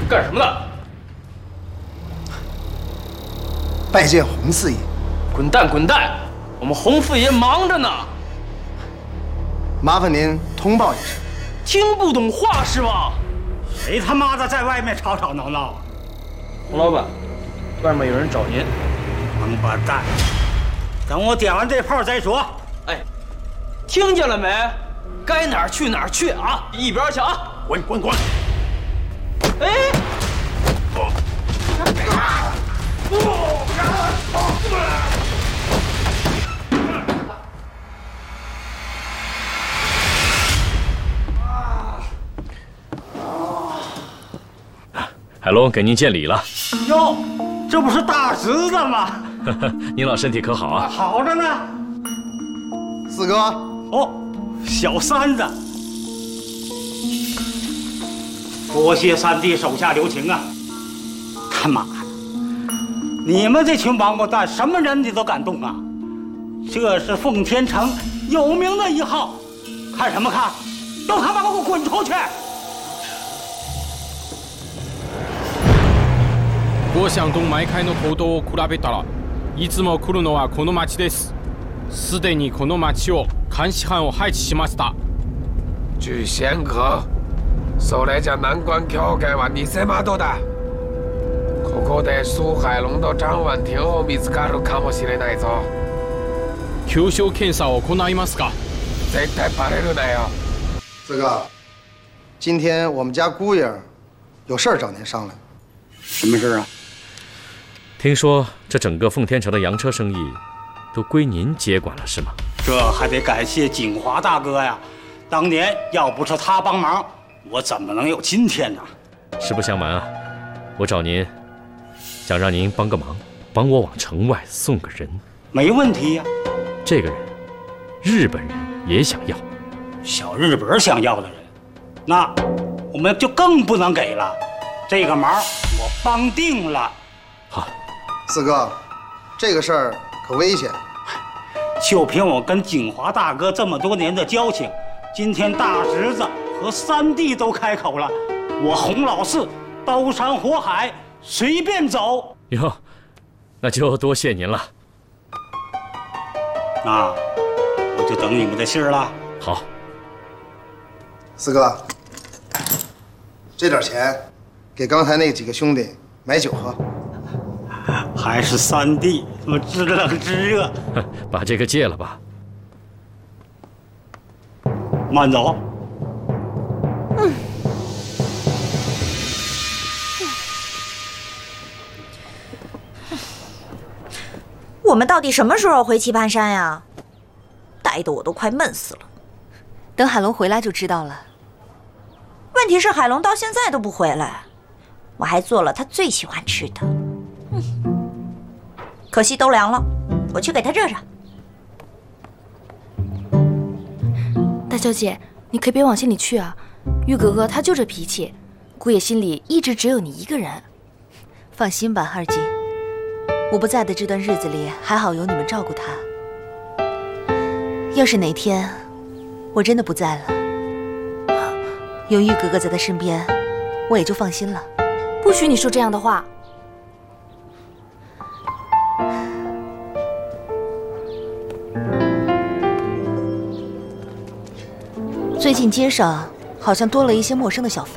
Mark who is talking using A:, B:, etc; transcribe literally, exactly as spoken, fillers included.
A: 干什么的？
B: 拜见洪四爷。
A: 滚蛋滚蛋！我们洪四爷忙着呢。
B: 麻烦您通报一声。
A: 听不懂话是吧？
C: 谁他妈的在外面吵吵闹闹？
A: 洪老板，外面有人找您。
C: 王八蛋！等我点完这炮再说。
A: 哎，听见了没？该哪儿去哪儿去啊！一边去啊！
C: 滚滚滚！
A: 哎！
D: 海龙给您见礼了。
C: 哟，这不是大侄子吗？
D: 您老身体可好啊？
C: 好着呢。
B: 四哥，
C: 哦，小三子，多谢三弟手下留情啊！他妈的，你们这群王八蛋，什么人你都敢动啊！这是奉天城有名的一号，看什么看？都他妈给我滚出去！
E: ご社と毎回の行動を比べたらいつも来るのはこの町です。すでにこの町を監視班を配置しました。
F: 据仙客それじゃ南关教会は偽窓だ。ここで苏海龍と張萬天を見つかるかもしれないぞ。
E: 急所検査を行いますか？
F: 絶対バレるなよ。
B: 四哥，今天我们家姑爷有事儿找您商量。
C: 什么事啊？
D: 听说这整个奉天城的洋车生意都归您接管了，是吗？
C: 这还得感谢景华大哥呀！当年要不是他帮忙，我怎么能有今天呢？
D: 实不相瞒啊，我找您，想让您帮个忙，帮我往城外送个人。
C: 没问题呀。
D: 这个人，日本人也想要。
C: 小日本想要的人，那我们就更不能给了。这个忙我帮定了。
D: 好。
B: 四哥，这个事儿可危险。
C: 就凭我跟景华大哥这么多年的交情，今天大侄子和三弟都开口了，我洪老四刀山火海随便走。
D: 哟，那就多谢您了。
C: 那我就等你们的信儿了。
D: 好。
B: 四哥，这点钱给刚才那几个兄弟买酒喝。
C: 还是三弟，我知冷知热。
D: 把这个戒了吧。
C: 慢走。
G: 嗯。我们到底什么时候回棋盘山呀？待得我都快闷死了。
H: 等海龙回来就知道了。
G: 问题是海龙到现在都不回来，我还做了他最喜欢吃的。嗯，可惜都凉了，我去给他热热。
H: 大小姐，你可别往心里去啊。玉哥哥他就这脾气，姑爷心里一直只有你一个人。放心吧，二姐，我不在的这段日子里，还好有你们照顾他。要是哪天我真的不在了，有玉哥哥在他身边，我也就放心了。
I: 不许你说这样的话。
H: 最近街上好像多了一些陌生的小贩。